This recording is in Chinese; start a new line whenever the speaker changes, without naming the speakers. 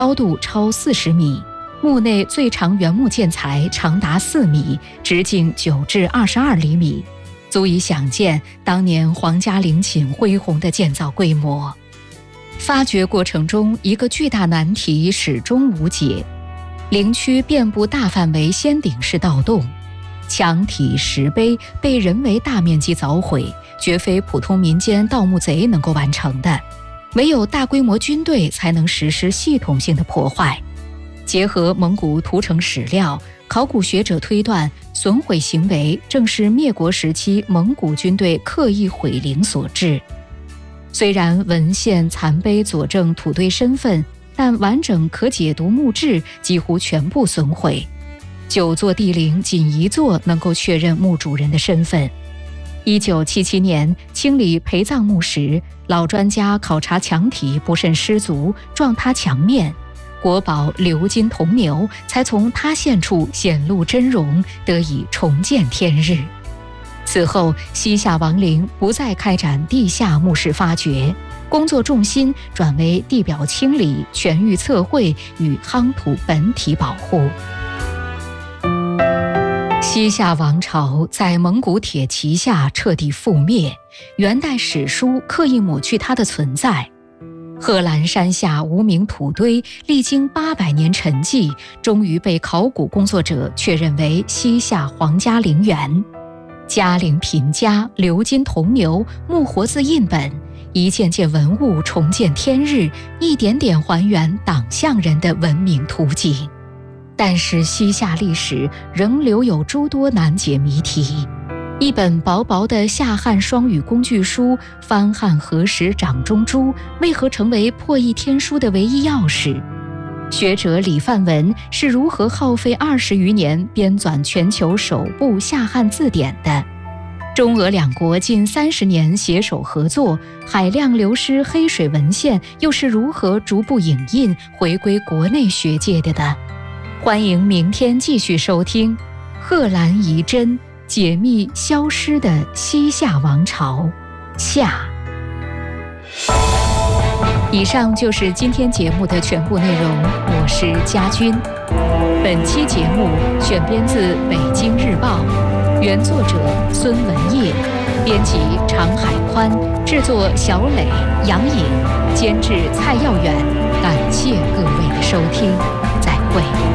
高度超40米，墓内最长原木建材长达4米，直径9至22厘米，足以想见当年皇家陵寝恢宏的建造规模。发掘过程中，一个巨大难题始终无解：陵区遍布大范围尖顶式盗洞，墙体、石碑被人为大面积凿毁，绝非普通民间盗墓贼能够完成的，唯有大规模军队才能实施系统性的破坏。结合蒙古屠城史料，考古学者推断，损毁行为正是灭国时期蒙古军队刻意毁陵所致。虽然文献残碑佐证土堆身份，但完整可解读墓志几乎全部损毁。9座帝陵仅1座能够确认墓主人的身份。1977年清理陪葬墓时，老专家考察墙体不慎失足，撞塌墙面，国宝鎏金铜牛才从塌陷处显露真容，得以重见天日。此后，西夏王陵不再开展地下墓室发掘，工作重心转为地表清理、全域测绘与夯土本体保护。西夏王朝在蒙古铁骑下彻底覆灭，元代史书刻意抹去它的存在。贺兰山下无名土堆历经800年沉寂，终于被考古工作者确认为西夏皇家陵园。嘉陵品家、鎏金铜牛、木活字印本，一件件文物重见天日，一点点还原党项人的文明图景。但是西夏历史仍留有诸多难解谜题。一本薄薄的夏汉双语工具书《番汉何时掌中珠》为何成为破译天书的唯一钥匙？学者李范文是如何耗费20余年编纂全球首部夏汉字典的？中俄两国近30年携手合作，海量流失黑水文献又是如何逐步影印回归国内学界的呢？欢迎明天继续收听贺兰遗珍解密消失的西夏王朝下。以上就是今天节目的全部内容，我是佳君。本期节目选编自《北京日报》，原作者孙文业，编辑常海宽，制作小磊、杨颖，监制蔡耀远。感谢各位的收听，再会。